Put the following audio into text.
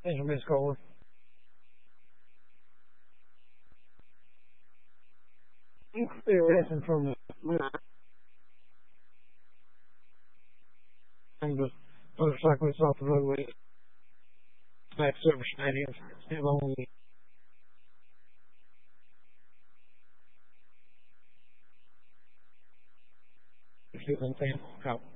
Thanks for Miss Caller. Listen from the motorcyclists off the roadway. Back service stadiums. Still only shooting thing.